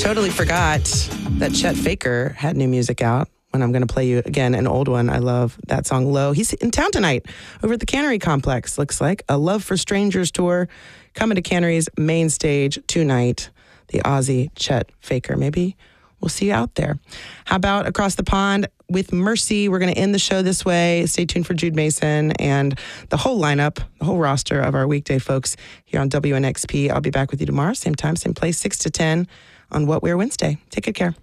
Totally forgot that Chet Faker had new music out. When I'm going to play you again an old one. I love that song, Low. He's in town tonight over at the Cannery Complex, looks like. A Love for Strangers tour coming to Cannery's main stage tonight. The Aussie Chet Faker. Maybe we'll see you out there. How about Across the Pond with Mercy? We're going to end the show this way. Stay tuned for Jude Mason and the whole lineup, the whole roster of our weekday folks here on WNXP. I'll be back with you tomorrow, same time, same place, 6 to 10 on What Wear Wednesday. Take good care.